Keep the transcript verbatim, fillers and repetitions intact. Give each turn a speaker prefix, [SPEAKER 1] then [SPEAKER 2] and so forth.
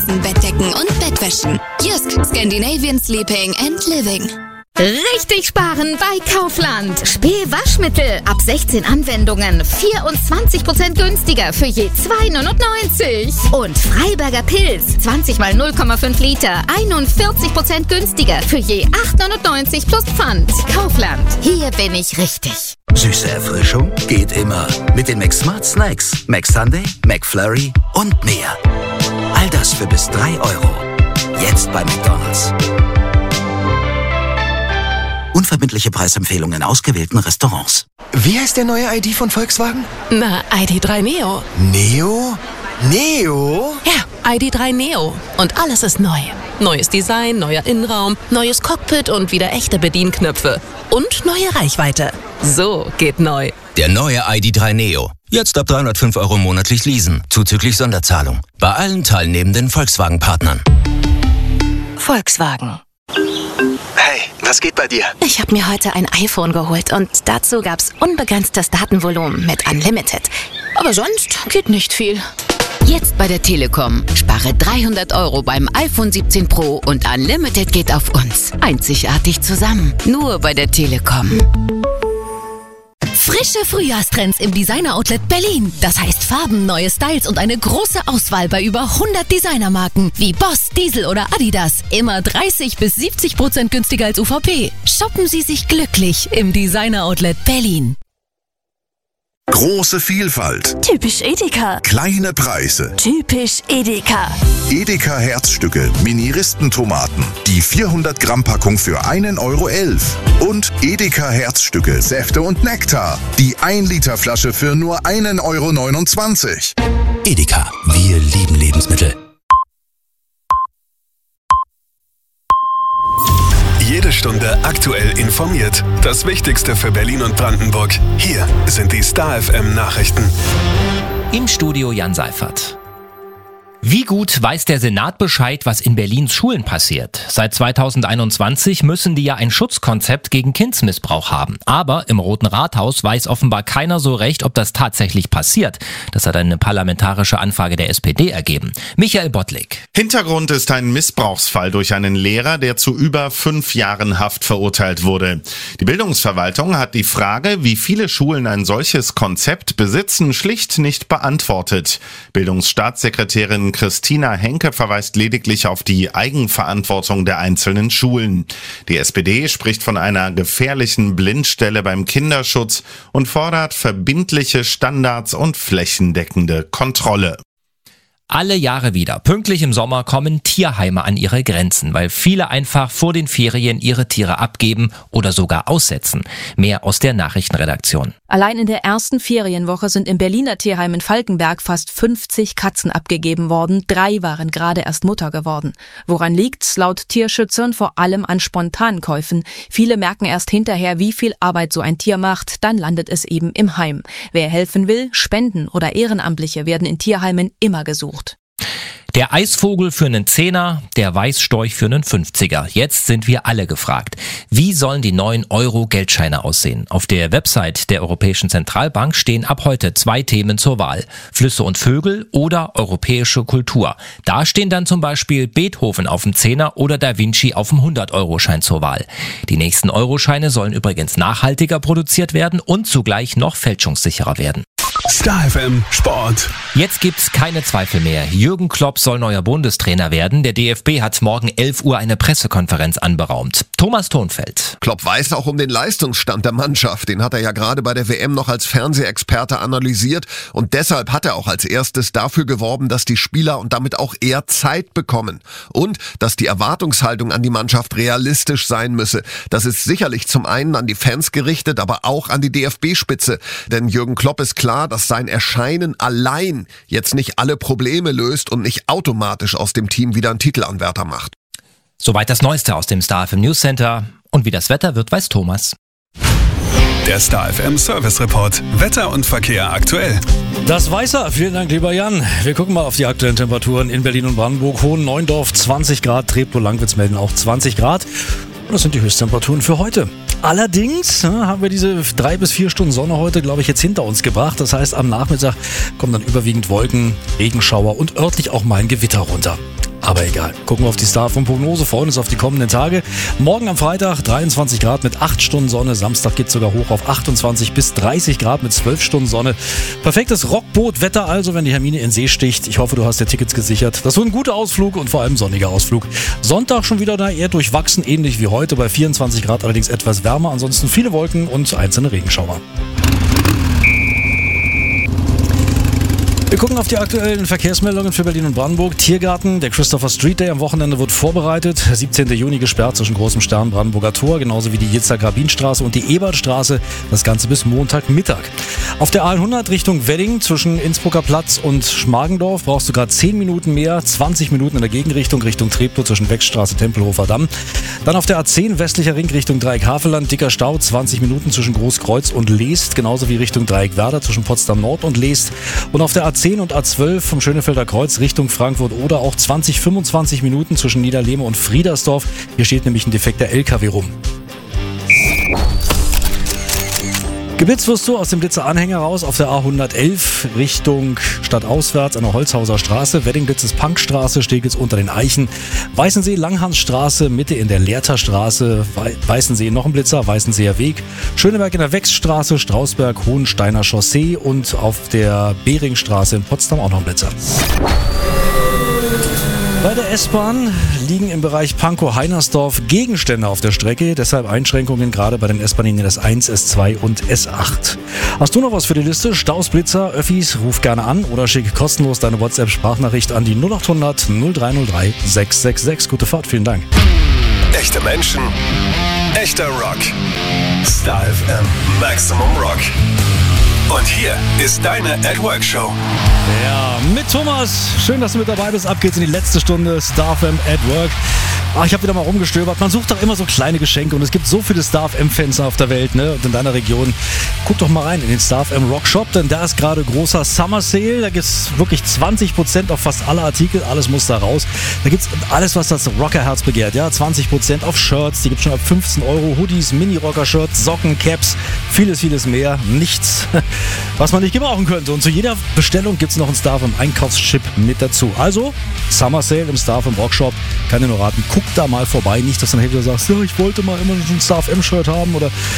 [SPEAKER 1] Matratzen, Bettdecken und Bettwäschen. Jysk, Scandinavian Sleeping and Living.
[SPEAKER 2] Richtig sparen bei Kaufland. Spee-Waschmittel ab sechzehn Anwendungen. vierundzwanzig Prozent günstiger für je zwei neunundneunzig. Und Freiberger Pilz. zwanzig mal null Komma fünf Liter. einundvierzig Prozent günstiger für je acht neunundneunzig plus Pfand. Kaufland. Hier bin ich richtig.
[SPEAKER 3] Süße Erfrischung geht immer. Mit den McSmart Snacks. McSunday, McFlurry und mehr. All das für bis drei Euro. Jetzt bei McDonald's. Unverbindliche Preisempfehlungen in ausgewählten Restaurants.
[SPEAKER 4] Wie heißt der neue I D von Volkswagen?
[SPEAKER 5] Na, I D drei Neo.
[SPEAKER 4] Neo? Neo?
[SPEAKER 5] Ja, I D drei Neo. Und alles ist neu. Neues Design, neuer Innenraum, neues Cockpit und wieder echte Bedienknöpfe. Und neue Reichweite. So geht neu.
[SPEAKER 3] Der neue I D drei Neo. Jetzt ab dreihundertfünf Euro monatlich leasen. Zuzüglich Sonderzahlung. Bei allen teilnehmenden Volkswagen-Partnern.
[SPEAKER 5] Volkswagen.
[SPEAKER 4] Hey, was geht bei dir?
[SPEAKER 5] Ich habe mir heute ein iPhone geholt und dazu gab's unbegrenztes Datenvolumen mit Unlimited. Aber sonst geht nicht viel.
[SPEAKER 6] Jetzt bei der Telekom. Spare dreihundert Euro beim iPhone siebzehn Pro und Unlimited geht auf uns. Einzigartig zusammen. Nur bei der Telekom.
[SPEAKER 7] Frische Frühjahrstrends im Designer-Outlet Berlin. Das heißt Farben, neue Styles und eine große Auswahl bei über hundert Designermarken wie Boss, Diesel oder Adidas. Immer dreißig bis siebzig Prozent günstiger als U V P. Shoppen Sie sich glücklich im Designer-Outlet Berlin.
[SPEAKER 8] Große Vielfalt.
[SPEAKER 7] Typisch Edeka.
[SPEAKER 8] Kleine Preise.
[SPEAKER 7] Typisch Edeka.
[SPEAKER 8] Edeka Herzstücke, Mini-Ristentomaten. Die vierhundert Gramm Packung für einen Euro elf. Und Edeka Herzstücke, Säfte und Nektar. Die ein Liter Flasche für nur einen Euro neunundzwanzig.
[SPEAKER 3] Edeka. Wir lieben Lebensmittel.
[SPEAKER 9] Jede Stunde aktuell informiert. Das Wichtigste für Berlin und Brandenburg. Hier sind die Star F M Nachrichten.
[SPEAKER 10] Im Studio Jan Seifert. Wie gut weiß der Senat Bescheid, was in Berlins Schulen passiert? Seit zweitausendeinundzwanzig müssen die ja ein Schutzkonzept gegen Kindsmissbrauch haben. Aber im Roten Rathaus weiß offenbar keiner so recht, ob das tatsächlich passiert. Das hat eine parlamentarische Anfrage der S P D ergeben. Michael Bottlik.
[SPEAKER 11] Hintergrund ist ein Missbrauchsfall durch einen Lehrer, der zu über fünf Jahren Haft verurteilt wurde. Die Bildungsverwaltung hat die Frage, wie viele Schulen ein solches Konzept besitzen, schlicht nicht beantwortet. Bildungsstaatssekretärin Christina Henke verweist lediglich auf die Eigenverantwortung der einzelnen Schulen. Die S P D spricht von einer gefährlichen Blindstelle beim Kinderschutz und fordert verbindliche Standards und flächendeckende Kontrolle.
[SPEAKER 10] Alle Jahre wieder, pünktlich im Sommer, kommen Tierheime an ihre Grenzen, weil viele einfach vor den Ferien ihre Tiere abgeben oder sogar aussetzen. Mehr aus der Nachrichtenredaktion.
[SPEAKER 12] Allein in der ersten Ferienwoche sind im Berliner Tierheim in Falkenberg fast fünfzig Katzen abgegeben worden. Drei waren gerade erst Mutter geworden. Woran liegt's? Laut Tierschützern vor allem an Spontankäufen. Viele merken erst hinterher, wie viel Arbeit so ein Tier macht. Dann landet es eben im Heim. Wer helfen will, Spenden oder Ehrenamtliche werden in Tierheimen immer gesucht.
[SPEAKER 10] Der Eisvogel für einen Zehner, der Weißstorch für einen Fünfziger. Jetzt sind wir alle gefragt. Wie sollen die neuen Euro-Geldscheine aussehen? Auf der Website der Europäischen Zentralbank stehen ab heute zwei Themen zur Wahl. Flüsse und Vögel oder europäische Kultur. Da stehen dann zum Beispiel Beethoven auf dem Zehner oder Da Vinci auf dem hundert-Euro-Schein zur Wahl. Die nächsten Euroscheine sollen übrigens nachhaltiger produziert werden und zugleich noch fälschungssicherer werden.
[SPEAKER 9] Star F M Sport.
[SPEAKER 10] Jetzt gibt's keine Zweifel mehr. Jürgen Klopp soll neuer Bundestrainer werden. Der D F B hat morgen elf Uhr eine Pressekonferenz anberaumt. Thomas Thonfeld.
[SPEAKER 13] Klopp weiß auch um den Leistungsstand der Mannschaft. Den hat er ja gerade bei der W M noch als Fernsehexperte analysiert. Und deshalb hat er auch als erstes dafür geworben, dass die Spieler und damit auch eher Zeit bekommen. Und dass die Erwartungshaltung an die Mannschaft realistisch sein müsse. Das ist sicherlich zum einen an die Fans gerichtet, aber auch an die D F B-Spitze. Denn Jürgen Klopp ist klar, dass sein Erscheinen allein jetzt nicht alle Probleme löst und nicht automatisch aus dem Team wieder einen Titelanwärter macht.
[SPEAKER 10] Soweit das Neueste aus dem Star F M News Center. Und wie das Wetter wird, weiß Thomas.
[SPEAKER 9] Der Star F M Service Report. Wetter und Verkehr aktuell.
[SPEAKER 14] Das weiß er. Vielen Dank, lieber Jan. Wir gucken mal auf die aktuellen Temperaturen in Berlin und Brandenburg. Hohen-Neuendorf zwanzig Grad, Treptow-Langwitz melden auch zwanzig Grad. Und das sind die Höchsttemperaturen für heute. Allerdings ja, haben wir diese drei bis vier Stunden Sonne heute, glaube ich, jetzt hinter uns gebracht. Das heißt, am Nachmittag kommen dann überwiegend Wolken, Regenschauer und örtlich auch mal ein Gewitter runter. Aber egal. Gucken wir auf die Star F M-Prognose, freuen uns auf die kommenden Tage. Morgen am Freitag dreiundzwanzig Grad mit acht Stunden Sonne. Samstag geht sogar hoch auf achtundzwanzig bis dreißig Grad mit zwölf Stunden Sonne. Perfektes Rockboot-Wetter also, wenn die Hermine in See sticht. Ich hoffe, du hast dir Tickets gesichert. Das wird ein guter Ausflug und vor allem sonniger Ausflug. Sonntag schon wieder da eher durchwachsen, ähnlich wie heute, bei vierundzwanzig Grad, allerdings etwas wärmer. Ansonsten viele Wolken und einzelne Regenschauer. Wir gucken auf die aktuellen Verkehrsmeldungen für Berlin und Brandenburg. Tiergarten, der Christopher Street Day am Wochenende wird vorbereitet. siebzehnten Juni gesperrt zwischen Großem Stern, Brandenburger Tor, genauso wie die Yitzhak-Rabin-Straße und die Ebertstraße. Das Ganze bis Montagmittag. Auf der A hundert Richtung Wedding zwischen Innsbrucker Platz und Schmargendorf brauchst du gerade zehn Minuten mehr, zwanzig Minuten in der Gegenrichtung Richtung Treptow zwischen Wechstraße, Tempelhofer Damm. Dann auf der A zehn westlicher Ring Richtung Dreieck Havelland, dicker Stau, zwanzig Minuten zwischen Großkreuz und Leest, genauso wie Richtung Dreieck Werder zwischen Potsdam Nord und Leest. Und auf der A zehn und A zwölf vom Schönefelder Kreuz Richtung Frankfurt oder auch zwanzig, fünfundzwanzig Minuten zwischen Niederlehme und Friedersdorf. Hier steht nämlich ein defekter L K W rum. Geblitzt wirst du aus dem Blitzer-Anhänger raus auf der A hundertelf Richtung stadtauswärts an der Holzhauser Straße. Wedding-Blitz ist Punkstraße, Steglitz unter den Eichen. Weißensee, Langhansstraße, Mitte in der Lehrterstraße. Weißensee noch ein Blitzer, Weißenseer Weg. Schöneberg in der Wechsstraße, Strausberg, Hohensteiner Chaussee und auf der Beringstraße in Potsdam auch noch ein Blitzer. Bei der S-Bahn liegen im Bereich Pankow-Heinersdorf Gegenstände auf der Strecke, deshalb Einschränkungen gerade bei den S-Bahn-Linien S eins, S zwei und S acht. Hast du noch was für die Liste? Staus, Blitzer, Öffis, ruf gerne an oder schick kostenlos deine WhatsApp-Sprachnachricht an die null acht hundert null drei null drei sechs sechs sechs. Gute Fahrt, vielen Dank.
[SPEAKER 9] Echte Menschen, echter Rock. Star F M Maximum Rock. Und hier ist deine At Work Show.
[SPEAKER 14] Ja, mit Thomas. Schön, dass du mit dabei bist. Ab geht's in die letzte Stunde Star F M at Work. Ach, ich habe wieder mal rumgestöbert. Man sucht doch immer so kleine Geschenke und es gibt so viele Star F M-Fans auf der Welt, ne? Und in deiner Region. Guck doch mal rein in den Star F M Rock Shop, denn da ist gerade großer Summer Sale. Da gibt's wirklich zwanzig Prozent auf fast alle Artikel. Alles muss da raus. Da gibt's alles, was das Rockerherz begehrt. Ja, zwanzig Prozent auf Shirts. Die gibt's schon ab fünfzehn Euro. Hoodies, Mini-Rocker-Shirts, Socken, Caps. Vieles, vieles mehr. Nichts, was man nicht gebrauchen könnte. Und zu jeder Bestellung gibt's noch einen Star F M Einkaufschip mit dazu. Also, Summer Sale im Star F M Rock Shop. Kann dir nur raten, guck da mal vorbei. Nicht, dass du dann hinterher sagst, ja, ich wollte mal immer ein Star F M Shirt haben oder